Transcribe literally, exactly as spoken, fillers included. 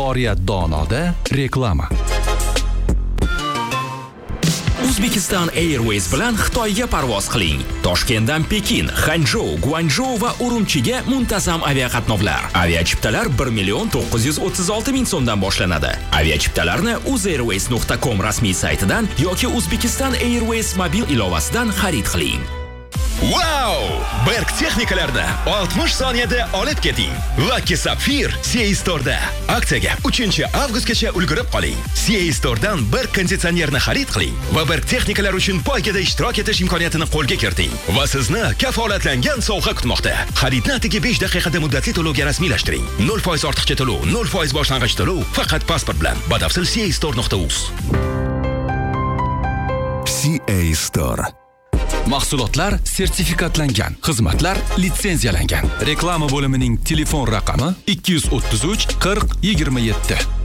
Oriyat Donoda reklama. Uzbekistan Airways bilan Xitoyga parvoz qiling. Toshkentdan Pekin, Xanzhou, Guangzhou va Urumchiga muntazam aviaqatnovlar. Aviachiptalar bir million to'qqiz yuz o'ttiz olti ming so'mdan boshlanadi. Aviachiptalarni uzairways nuqta com rasmiy saytidan yoki Uzbekistan Airways mobil ilovasidan xarid qiling. Wow! Berk texnikalarni oltmish soniyada olib keting. Lucky Sapphire C A Store'da. Aksiyaga uchinchi avgustgacha ulgurib qoling. C A Store'dan bir konditsionerni xarid qiling va Berk texnikalar uchun poygada ishtirok etish imkoniyatini qo'lga kiriting. Va sizni kafolatlangan sovg'a kutmoqda. Xaridni atigi besh daqiqada muddatli to'lovga rasmiylashtiring. nol foiz ortiqcha to'lov, nol foiz boshlang'ich to'lov faqat pasport bilan. Batafsil c a store nuqta uz. C A Store. Mahsulotlar sertifikatlangan, xizmatlar litsenziyalangan. Reklama bo'limining telefon raqami ikki yuz o'ttiz uch qirq yigirma yetti.